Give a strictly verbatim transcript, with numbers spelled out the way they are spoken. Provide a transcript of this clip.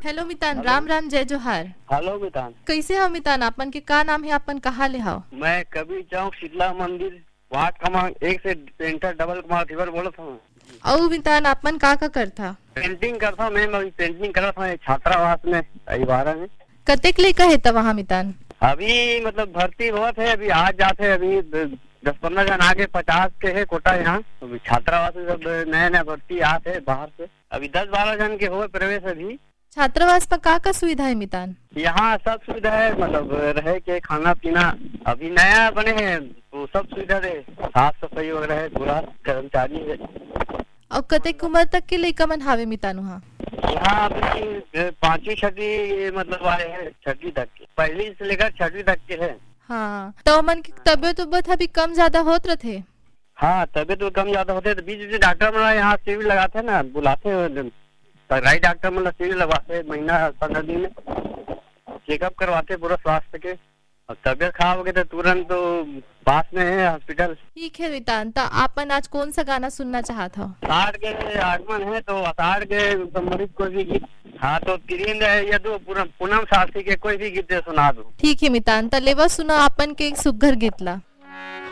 Hello मितान, राम राम, जय जोहार। Hello मितान, कैसे हो मितान? आपन के का नाम है? आपन कहाँ ले हो? मैं कभी चौक शीतला मंदिर वार्ड क्रमांक एक से सेंटर डबल कुमार थिवर बोलत हूँ। और मितान आपन का का करता? पेंटिंग करता हूँ मैं, अभी पेंटिंग करता हूँ छात्रावास में अभिवारा में। कतेक लेका है तब वहाँ मितान? अभी मतलब भर्ती बहुत है, अभी आज जाते हैं, अभी दस पंद्रह जन आगे पचास के है कोटा यहाँ। अभी छात्रावास में सब नए नए भर्ती आते है बाहर से, अभी दस बारह जन के हो प्रवेश। अभी छात्रावास में का का सुविधा है मितान? यहाँ सब सुविधा है, मतलब रहे के खाना पीना अभी नया बने हैं तो सब सुविधा है, साफ सफाई वगैरह है, पूरा कर्मचारी है। और कतेक उम्र तक के लइका मन हावे मितान वहाँ? यहाँ अभी पांचवी छठी मतलब आए हैं, छठी तक के, पहली से लेकर छठी तक के है। हाँ, तो मन की तबियत उबियत अभी कम ज्यादा होत रथे? हाँ, तबियत तो कम ज्यादा होते, तो बीच बीच डॉक्टर मतलब यहाँ शिविर लगाते हैं ना, बुलाते हैं सरकारी डॉक्टर मतलब शिविर लगवाते हैं, महीना पंद्रह दिन में चेकअप करवाते पूरा स्वास्थ्य के। और तबियत खराब हो गई तो तुरंत तो पास में है हॉस्पिटल। ठीक है मितान, तो आपन आज कौन सा गाना सुनना चाहत हो? आषाढ़ के आगमन है तो आषाढ़ के संबंधित कोई भी गीत, हाँ तो तिरिंद है या तो पूनम साथी के कोई भी गीत सुना दो। ठीक है मितान, तो लेवा सुना आपन के एक सुघर गीत ला।